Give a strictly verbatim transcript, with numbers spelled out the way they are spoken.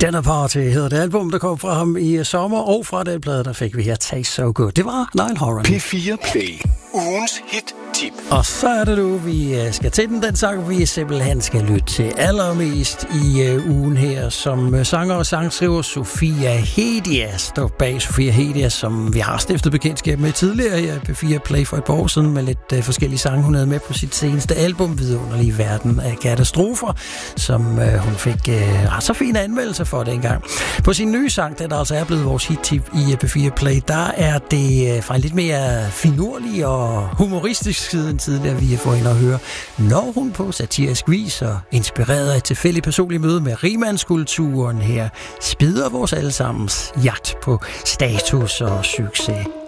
Dinner Party hedder det album, der kom fra ham i sommer, og fra den plade, der fik vi her Taste So Good. Det var Niall Horan. P fire Play. Ugens hit-tip. Og så er det nu, vi skal til den, den sang, vi simpelthen skal lytte til allermest i uh, ugen her, som uh, sanger og sangskriver Sofia Hedia står bag. Sofia Hedia, som vi har stiftet bekendtskab med tidligere her i P fire Play for et par år siden, med lidt uh, forskellige sange, hun havde med på sit seneste album, Vidunderlige Verden af Katastrofer, som uh, hun fik uh, ret så fine anmeldelser for dengang. På sin nye sang, der altså er blevet vores hit-tip i P fire Play, der er det uh, fra en lidt mere finurlig og humoristisk side end tidligere, vi får hende at høre, når hun på satirisk vis og inspireret af et tilfældigt personligt møde med rigmandskulturen her, spider vores allesammens jagt på status og succes